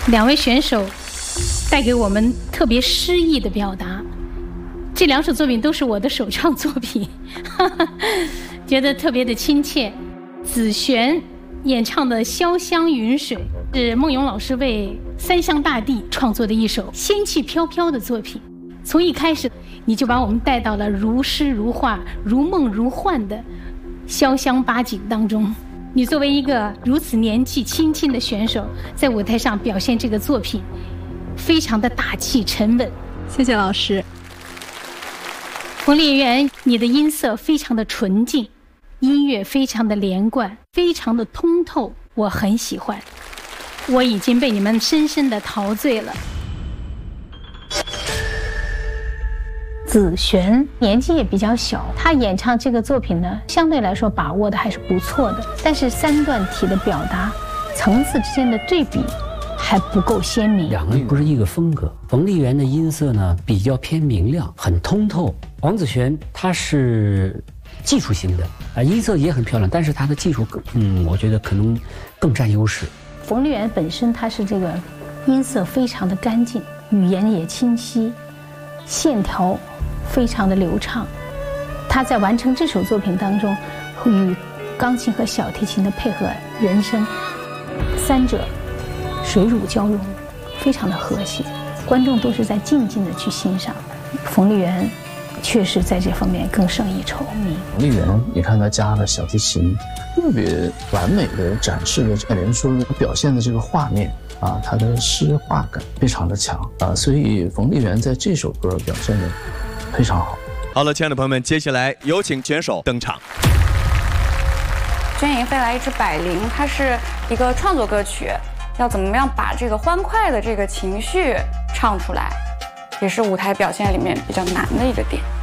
两位选手带给我们特别诗意的表达。这2首作品都是我的首唱作品，觉得特别的亲切。子璇演唱的《潇湘云水》是孟咏老师为三湘大地创作的一首仙气飘飘的作品。从一开始你就把我们带到了如诗如画、如梦如幻的潇湘八景当中。你作为一个如此年纪轻轻的选手，在舞台上表现这个作品，非常的大气沉稳。 谢谢老师。 冯丽媛，你的音色非常的纯净，音乐非常的连贯，非常的通透，我很喜欢。我已经被你们深深的陶醉了。子璇年纪也比较小，她演唱这个作品呢，相对来说把握的还是不错的，但是3段体的表达，层次之间的对比还不够鲜明。 两个人不是一个风格。冯丽媛的音色呢比较偏明亮，很通透。黄子璇她是技术型的音色也很漂亮，但是她的技术我觉得可能更占优势。 冯丽媛本身她是这个音色非常的干净，语言也清晰，线条非常的流畅。她在完成这首作品当中，与钢琴和小提琴的配合人声3者水乳交融，非常的和谐，观众都是在静静的去欣赏。冯丽媛确实在这方面更胜一筹。 冯丽媛，你看她加了小提琴，特别完美的展示了爱莲说的表现的这个画面啊，她的诗画感非常的强啊，所以冯丽媛在这首歌表现的非常好。 好了，亲爱的朋友们，接下来有请选手登场。 绢影飞来一只百灵，它是一个创作歌曲，要怎么样把这个欢快的这个情绪唱出来，也是舞台表现里面比较难的一个点。